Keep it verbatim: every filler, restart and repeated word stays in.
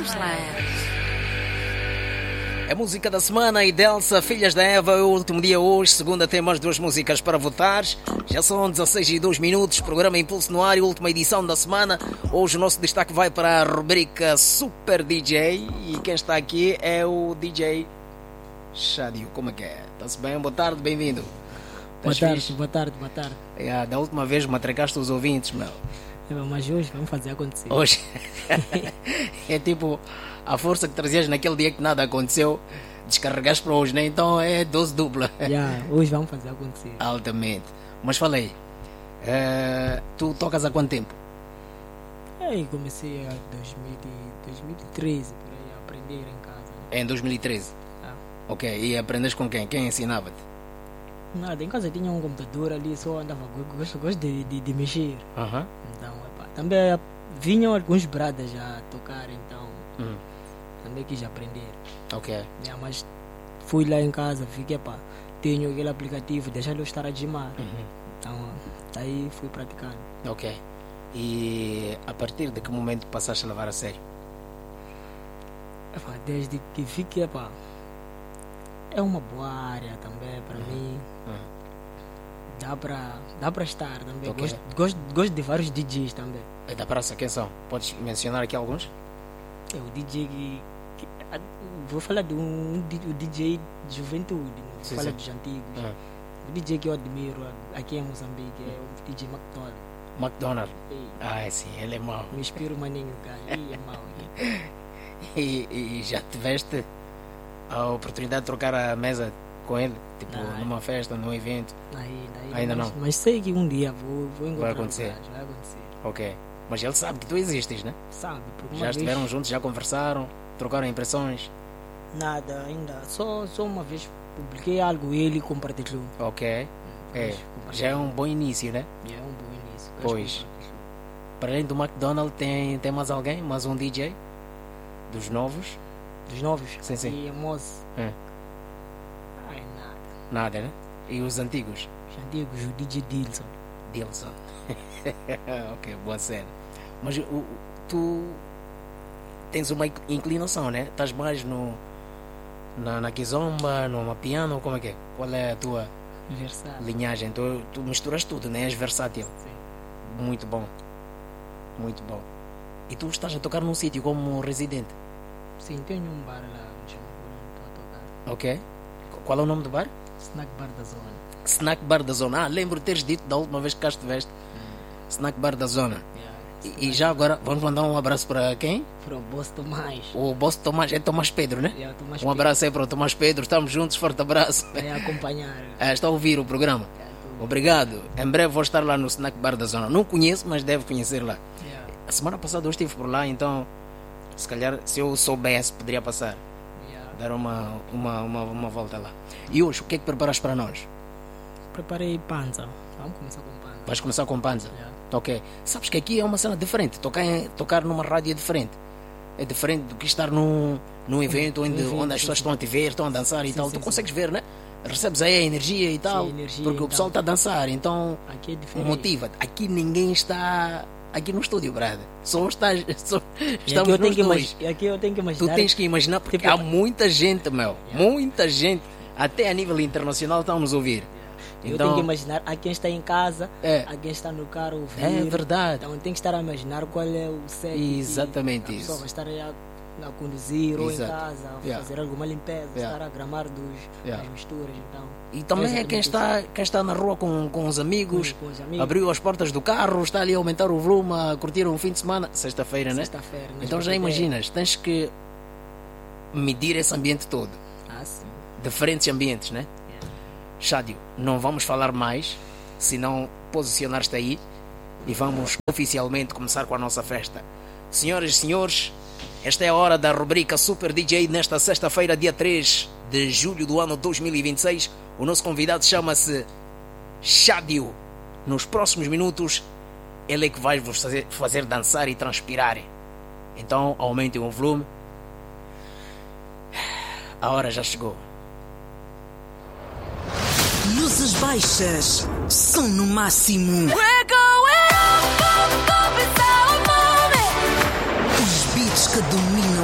É música da semana e Delsa, Filhas da Eva, é o último dia hoje. Segunda tem mais duas músicas para votar. Já são dezasseis e dois minutos. Programa Impulso no ar, última edição da semana. Hoje o nosso destaque vai para a rubrica Super D J. E quem está aqui é o D J Shadio. Como é que é? Está-se bem? Boa tarde, bem-vindo. Boa tarde, fixe? boa tarde, boa tarde. É, da última vez matracaste os ouvintes, meu. É, mas hoje vamos fazer acontecer. Hoje é tipo a força que trazias naquele dia que nada aconteceu, descarregaste para hoje, né? Então é dose dupla. Yeah, hoje vamos fazer acontecer. Altamente. Mas falei, é, tu tocas há quanto tempo? É, comecei em dois mil e treze, por aí, a aprender em casa. Né? Em dois mil e treze? Ah. Ok, e aprendes com quem? Quem ensinava-te? Nada, em casa tinha um computador ali, só andava, gosto, gosto de, de, de mexer. Uhum. Então, epa, também vinham alguns bradas a tocar, então uhum. também quis aprender. Ok. É, mas fui lá em casa, fiquei, pá, tenho aquele aplicativo, deixa eu estar a gimar. Uhum. Então, daí fui praticando. Ok. E a partir de que momento passaste a levar a sério? Epa, desde que fiquei, pá, é uma boa área também para uhum. mim. Uhum. Dá para dá para estar também. Okay. Gosto, gosto, gosto de vários D Js também. É da praça, quem são? Podes mencionar aqui alguns? É o D J que, que vou falar de um o D J de juventude, não vou falar dos antigos. Uhum. O D J que eu admiro aqui em Moçambique é o D J McDonald. McDonald? Ei. Ah, sim, ele é mau. Me inspiro maninho, cara. Ele é mau. e, e já tiveste a oportunidade de trocar a mesa com ele? Tipo, não, numa festa, num evento? Ainda, ainda, ainda mas, não. Mas sei que um dia vou, vou encontrar. Vai acontecer. Lugar, vai acontecer. Ok. Mas ele sabe que tu existes, né? Sabe. Porque já estiveram vez... juntos, já conversaram, trocaram impressões? Nada, ainda. Só, só uma vez publiquei algo e ele compartilhou. Ok. É, já é um bom início, né? Já é um bom início. Pois. Para além do McDonald, tem, tem mais alguém? Mais um D J? Dos novos? Dos novos? Sim, sim. E a moça? É. Ai, nada. Nada, né? E os antigos? Os antigos, o D J Dilson. Dilson. Ok, boa cena. Mas o, tu tens uma inclinação, né? Estás mais no na, na kizomba, no mapiano, como é que é? Qual é a tua versátil. linhagem? Tu, tu misturas tudo, né? És versátil. Sim. Muito bom. Muito bom. E tu estás a tocar num sítio como residente? Sim, tenho um bar lá, me chamam para tocar. Ok. Qual é o nome do bar? Snack Bar da Zona. Snack Bar da Zona. Ah, lembro de teres dito da última vez que cá estiveste. Hum. Snack Bar da Zona. Yeah, e, e já agora, vamos mandar um abraço para quem? Para o Boss Tomás. O Boss Tomás, é Tomás Pedro, né? Yeah, Tomás um abraço aí para o Tomás Pedro. Estamos juntos, forte abraço. É acompanhar. É, está a ouvir o programa. Yeah, obrigado. Em breve vou estar lá no Snack Bar da Zona. Não conheço, mas deve conhecer lá. Yeah. A semana passada eu estive por lá, então se calhar se eu soubesse poderia passar. Yeah. Dar uma, uma, uma, uma volta lá. E hoje, o que é que preparas para nós? Preparei panza. Vamos começar com panza. Vais começar com panza? Yeah. Ok. Sabes que aqui é uma cena diferente. Tocar, em, tocar numa rádio é diferente. É diferente do que estar num, num evento onde, evento, onde as pessoas estão a te ver, estão a dançar e sim, tal. sim, tu sim. consegues ver, né? Recebes aí a energia e tal. Sim, energia, porque então. o pessoal está a dançar, então aqui é diferente. motiva-te. Aqui ninguém está aqui no estúdio, brother. Só estás, só estamos aqui eu tenho que dois. Aqui eu tenho que imaginar. Tu tens que imaginar, porque tipo... há muita gente, meu. Yeah. Muita gente. Até a nível internacional estão a nos ouvir. Eu então, tenho que imaginar a quem está em casa, é, a quem está no carro ouvir. É verdade. Então tem que estar a imaginar qual é o set. Exatamente que a isso. pessoa vai estar a, a conduzir. Exato. Ou em casa, a yeah. fazer alguma limpeza, yeah. estar a gramar dos, yeah. das misturas. Então, e também é quem está, quem está na rua com, com os amigos, com, com os amigos, abriu as portas do carro, está ali a aumentar o volume, a curtir um fim de semana, sexta-feira, né? Sexta-feira. Então já imaginas, tens que medir esse ambiente todo. Ah, sim. Diferentes ambientes, né? Shadio, não vamos falar mais, senão posicionar-te aí e vamos oficialmente começar com a nossa festa. Senhoras e senhores, esta é a hora da rubrica Super D J nesta sexta-feira, dia três de julho do ano dois mil e vinte e seis. O nosso convidado chama-se Shadio. Nos próximos minutos, ele é que vai vos fazer, fazer dançar e transpirar. Então, aumentem o volume. A hora já chegou. Luzes baixas, som no máximo. Os beats que dominam